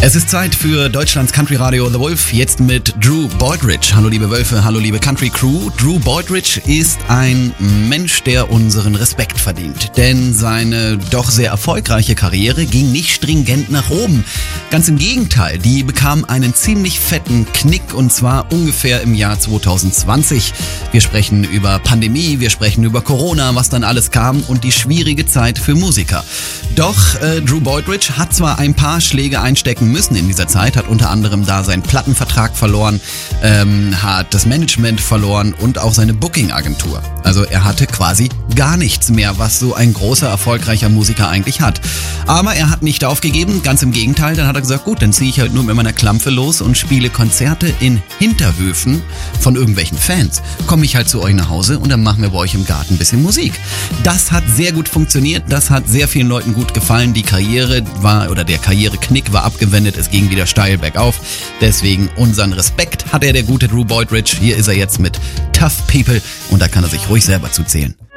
Es ist Zeit für Deutschlands Country Radio The Wolf, jetzt mit Drew Boydridge. Hallo liebe Wölfe, hallo liebe Country Crew. Drew Boydridge ist ein Mensch, der unseren Respekt verdient. Denn seine doch sehr erfolgreiche Karriere ging nicht stringent nach oben. Ganz im Gegenteil, die bekam einen ziemlich fetten Knick und zwar ungefähr im Jahr 2020. Wir sprechen über Pandemie, wir sprechen über Corona, was dann alles kam und die schwierige Zeit für Musiker. Doch Drew Boydridge hat zwar ein paar Schläge einstecken müssen in dieser Zeit, hat unter anderem da seinen Plattenvertrag verloren, hat das Management verloren und auch seine Booking-Agentur. Also er hatte quasi gar nichts mehr, was so ein großer, erfolgreicher Musiker eigentlich hat. Aber er hat nicht aufgegeben, ganz im Gegenteil, dann hat er gesagt, gut, dann ziehe ich halt nur mit meiner Klampfe los und spiele Konzerte in Hinterhöfen von irgendwelchen Fans. Komme ich halt zu euch nach Hause und dann machen wir bei euch im Garten ein bisschen Musik. Das hat sehr gut funktioniert, das hat sehr vielen Leuten gut gefallen. Die Karriere der Karriereknick war abgewendet, es ging wieder steil bergauf. Deswegen unseren Respekt hat der gute Drew Boydridge. Hier ist er jetzt mit Tough People und da kann er sich ruhig selber zuzählen.